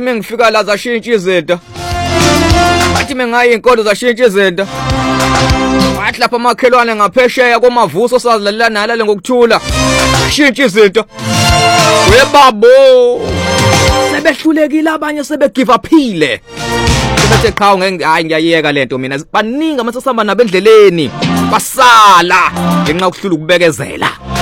mengifika la zashintsha izinto. Bathi mengayi inkolo zashintsha izinto. Wathi lapha amakhelwane ngaphesheya komavuso sazilalela nalale ngokuthula. Shintsha izinto. Webabo. Sebehlulekile abanye sebegive uphile. Bethe cha hayi ngiyayeka lento mina. Baningi amasasamba nabendleleni. Basala ngenxa yokuhlula ukubekezela.